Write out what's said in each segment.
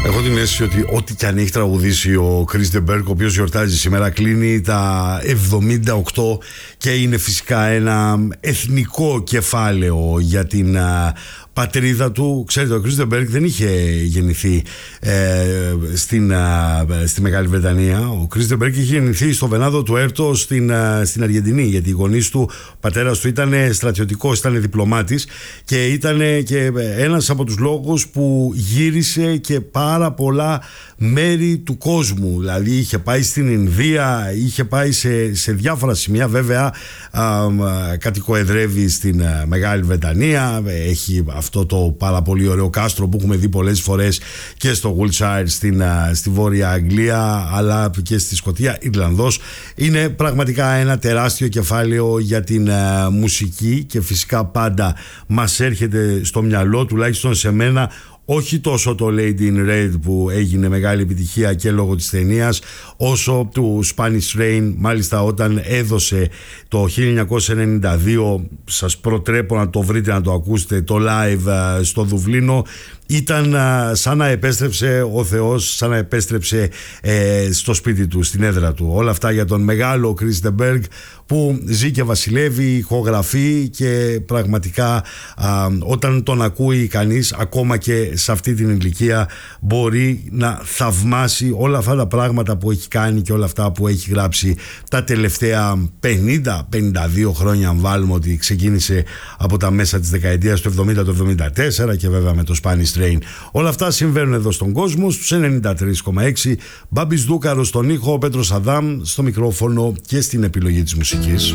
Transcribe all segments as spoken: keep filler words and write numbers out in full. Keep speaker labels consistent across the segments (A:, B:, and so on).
A: Έχω την αίσθηση ότι ό,τι και αν έχει τραγουδήσει ο Chris de Burgh, ο οποίος γιορτάζει σήμερα, κλείνει τα εβδομήντα οκτώ και είναι φυσικά ένα εθνικό κεφάλαιο για την α, πατρίδα του. Ξέρετε, ο Chris de Burgh δεν είχε γεννηθεί ε, στην, α, στη Μεγάλη Βρετανία. Ο Chris de Burgh είχε γεννηθεί στο Βενάδο του Έρτο στην, α, στην Αργεντινή, γιατί οι γονείς του, ο πατέρας του ήταν στρατιωτικός, ήταν διπλωμάτης και ήταν και ένας από τους λόγους που γύρισε και πάρα πολλά μέρη του κόσμου. Δηλαδή είχε πάει στην Ινδία, είχε πάει σε, σε διάφορα σημεία. Βέβαια α, α, κατοικοεδρεύει στην α, Μεγάλη Βρετανία, έχει αυτό το πάρα πολύ ωραίο κάστρο που έχουμε δει πολλές φορές και στο Wiltshire στην, α, στη Βόρεια Αγγλία, αλλά και στη Σκωτία. Ιρλανδός. Είναι πραγματικά ένα τεράστιο κεφάλαιο για την α, μουσική και φυσικά πάντα μας έρχεται στο μυαλό, τουλάχιστον σε μένα, όχι τόσο το Lady in Red που έγινε μεγάλη επιτυχία και λόγω της ταινίας, όσο του Spanish Rain. Μάλιστα όταν έδωσε το χίλια εννιακόσια ενενήντα δύο, σας προτρέπω να το βρείτε, να το ακούσετε, το live στο Δουβλίνο, ήταν α, σαν να επέστρεψε ο Θεός, σαν να επέστρεψε ε, στο σπίτι του, στην έδρα του. Όλα αυτά για τον μεγάλο Chris de Burgh, που ζει και βασιλεύει, ηχογραφεί και πραγματικά α, όταν τον ακούει κανείς, ακόμα και σε αυτή την ηλικία, μπορεί να θαυμάσει όλα αυτά τα πράγματα που έχει κάνει και όλα αυτά που έχει γράψει τα τελευταία πενήντα πενήντα δύο χρόνια, αν βάλουμε ότι ξεκίνησε από τα μέσα της δεκαετίας του εβδομήντα, το εβδομήντα τέσσερα, και βέβαια με το Spanish Train. Όλα αυτά συμβαίνουν εδώ στον κόσμο, στους ενενήντα τρία κόμμα έξι. Μπάμπης Δούκαρος στον ήχο, ο Πέτρος Αδάμ στο μικρόφωνο και στην επιλογή της μουσικής.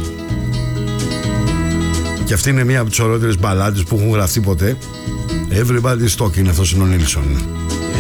A: Και αυτή είναι μία από τις ωραιότερες μπαλάντες που έχουν γραφτεί ποτέ. Everybody's Talking, αυτός είναι ο Νίλσον.